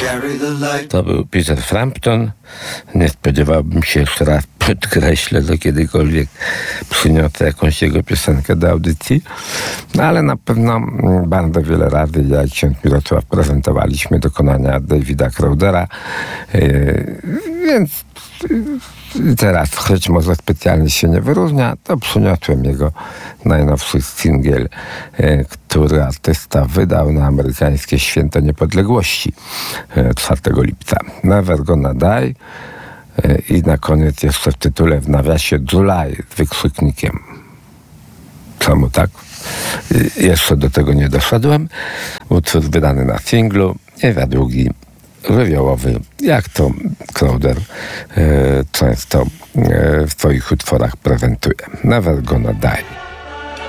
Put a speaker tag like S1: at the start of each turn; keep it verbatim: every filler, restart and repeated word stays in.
S1: To był Peter Frampton. Nie spodziewałbym się, jeszcze raz podkreślę, że kiedykolwiek przyniosę jakąś jego piosenkę do audycji. No ale na pewno bardzo wiele razy ja i ksiądz Mirosław prezentowaliśmy dokonania Davida Crowdera. Yy, więc teraz, choć może specjalnie się nie wyróżnia, to przyniosłem jego najnowszy singiel, e, który artysta wydał na amerykańskie Święto Niepodległości e, czwartego lipca. Never Gonna Die. E, I na koniec jeszcze w tytule, w nawiasie, July z wykrzyknikiem. Czemu tak? E, jeszcze do tego nie doszedłem. Utwór wydany na singlu, nie za długi, żywiołowy, jak to Crowder e, często e, w swoich utworach prezentuje. Never Gonna Die.